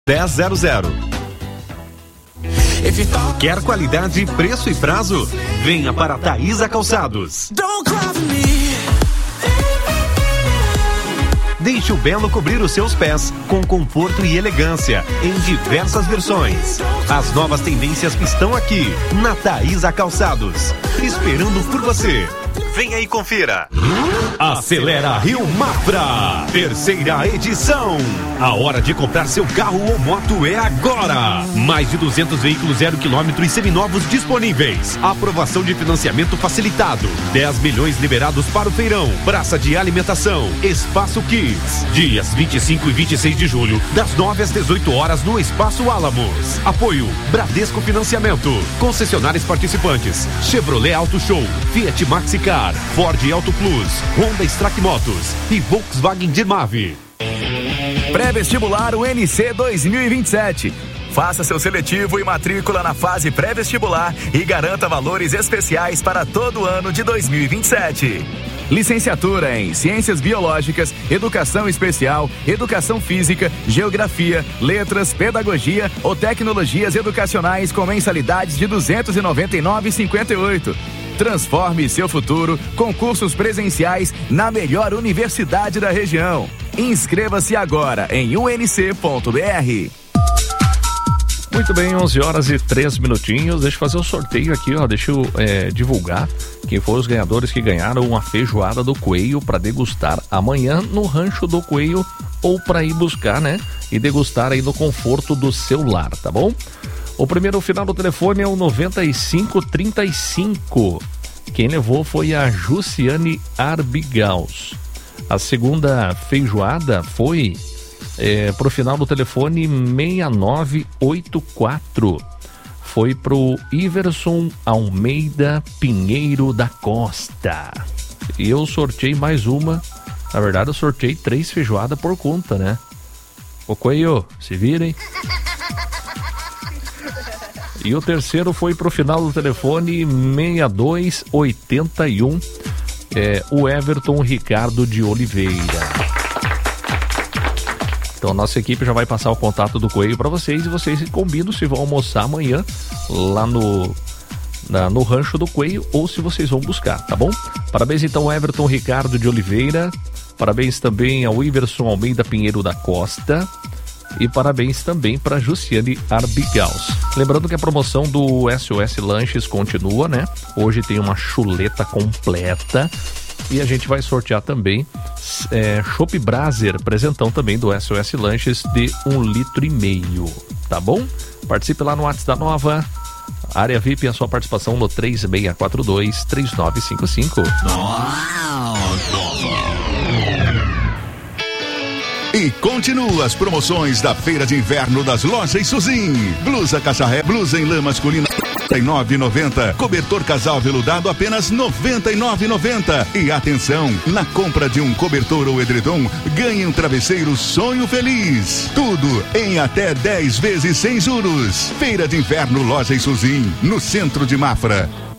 1000. Quer qualidade, preço e prazo? Venha para Taísa Calçados. Deixe o Belo cobrir os seus pés com conforto e elegância em diversas versões. As novas tendências estão aqui na Taísa Calçados, esperando por você. Venha e confira. Acelera Rio Mafra, 3ª edição. A hora de comprar seu carro ou moto é agora. Mais de 200 veículos 0 km e seminovos disponíveis. Aprovação de financiamento facilitado. 10 milhões liberados para o feirão. Praça de alimentação. Espaço Kids. Dias 25 e 26 de julho, das 9 às 18 horas no Espaço Álamos. Apoio Bradesco Financiamento. Concessionários participantes: Chevrolet Auto Show, Fiat Maxicar, Ford Auto Plus, Honda Strack Motos e Volkswagen Dirmave. Pré-vestibular UNC 2027. Faça seu seletivo e matrícula na fase pré-vestibular e garanta valores especiais para todo o ano de 2027. Licenciatura em Ciências Biológicas, Educação Especial, Educação Física, Geografia, Letras, Pedagogia ou Tecnologias Educacionais com mensalidades de R$ 299,58. Transforme seu futuro com cursos presenciais na melhor universidade da região. Inscreva-se agora em unc.br. Muito bem, 11h03. Deixa eu fazer o sorteio aqui, ó. Deixa eu divulgar quem foram os ganhadores que ganharam uma feijoada do Coelho para degustar amanhã no Rancho do Coelho, ou para ir buscar, né? E degustar aí no conforto do seu lar, tá bom? O primeiro final do telefone é o 9535. Quem levou foi a Jussiane Arbigaus. A segunda feijoada foi pro final do telefone 6984. Foi pro Iverson Almeida Pinheiro da Costa. E eu sorteei mais uma. Na verdade, eu sorteei 3 feijoadas por conta, né? Ô Coelho, se virem. E o terceiro foi pro final do telefone 6281. O Everton Ricardo de Oliveira. Então a nossa equipe já vai passar o contato do Coelho para vocês, e vocês combinam se vão almoçar amanhã lá no Rancho do Coelho ou se vocês vão buscar, tá bom? Parabéns então, Everton Ricardo de Oliveira. Parabéns também ao Iverson Almeida Pinheiro da Costa. E parabéns também para Jussiane Arbigaus. Lembrando que a promoção do SOS Lanches continua, né? Hoje tem uma chuleta completa. E a gente vai sortear também Chopp Brasser, presentão também do SOS Lanches de 1,5 litro, tá bom? Participe lá no WhatsApp da Nova. Área VIP, a sua participação no 3642-3955. E continua as promoções da Feira de Inverno das Lojas Suzin. Blusa cacharré, blusa em lã masculina R$ 99,90. Cobertor casal veludado apenas R$ 99,90. E atenção, na compra de um cobertor ou edredom, ganhe um travesseiro Sonho Feliz. Tudo em até 10 vezes sem juros. Feira de Inverno Lojas Suzin, no centro de Mafra.